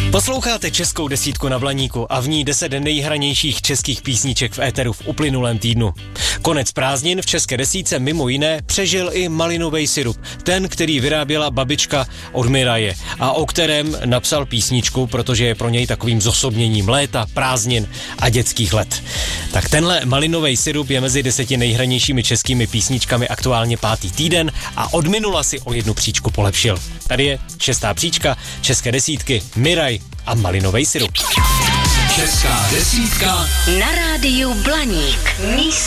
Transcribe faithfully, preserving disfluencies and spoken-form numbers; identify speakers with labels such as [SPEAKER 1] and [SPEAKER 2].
[SPEAKER 1] Posloucháte Českou desítku na Blaníku a v ní deset nejhranějších českých písniček v éteru v uplynulém týdnu. Konec prázdnin v České desítce mimo jiné přežil i malinový sirup, ten, který vyráběla babička od Miraje a o kterém napsal písničku, protože je pro něj takovým zosobněním léta, prázdnin a dětských let. Tak tenhle malinový sirup je mezi deseti nejhranějšími českými písničkami aktuálně pátý týden a od minula si o jednu příčku polepšil. Tady je šestá příčka České desítky, Miraj a malinový sirup.
[SPEAKER 2] Česká desítka
[SPEAKER 3] na rádiu Blaník. Místo